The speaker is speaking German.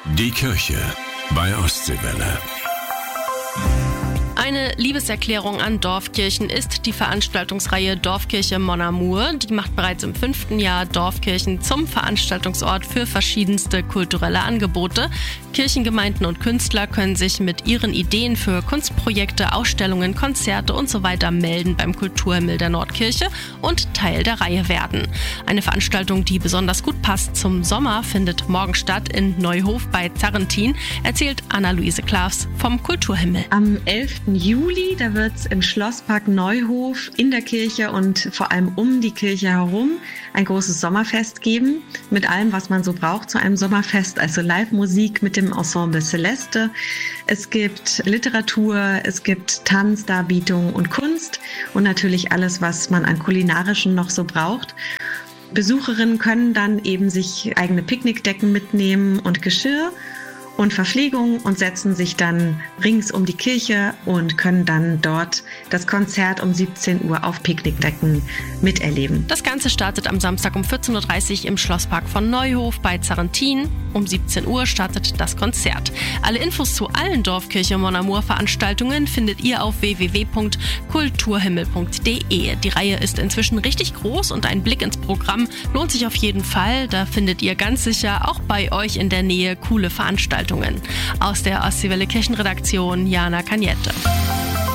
Die Kirche bei Ostseewelle. Eine Liebeserklärung an Dorfkirchen ist die Veranstaltungsreihe Dorfkirche Mon Amour. Die macht bereits im 5. Jahr Dorfkirchen zum Veranstaltungsort für verschiedenste kulturelle Angebote. Kirchengemeinden und Künstler können sich mit ihren Ideen für Kunstprojekte, Ausstellungen, Konzerte und so weiter melden beim Kulturhimmel der Nordkirche und Teil der Reihe werden. Eine Veranstaltung, die besonders gut passt zum Sommer, findet morgen statt in Neuhof bei Zarrentin, erzählt Anna-Luise Klaas vom Kulturhimmel. Am 11. Juli, da wird es im Schlosspark Neuhof in der Kirche und vor allem um die Kirche herum ein großes Sommerfest geben, mit allem, was man so braucht zu einem Sommerfest, also Live-Musik mit dem Ensemble Celeste. Es gibt Literatur, es gibt Tanzdarbietungen und Kunst und natürlich alles, was man an Kulinarischen noch so braucht. Besucherinnen können dann eben sich eigene Picknickdecken mitnehmen und Geschirr und Verpflegung und setzen sich dann rings um die Kirche und können dann dort das Konzert um 17 Uhr auf Picknickdecken miterleben. Das Ganze startet am Samstag um 14.30 Uhr im Schlosspark von Neuhof bei Zarrentin. Um 17 Uhr startet das Konzert. Alle Infos zu allen Dorfkirche Mon Amour Veranstaltungen findet ihr auf www.kulturhimmel.de. Die Reihe ist inzwischen richtig groß und ein Blick ins Programm lohnt sich auf jeden Fall. Da findet ihr ganz sicher auch bei euch in der Nähe coole Veranstaltungen. Aus der Ostseewelle Kirchenredaktion Jana Cagnette.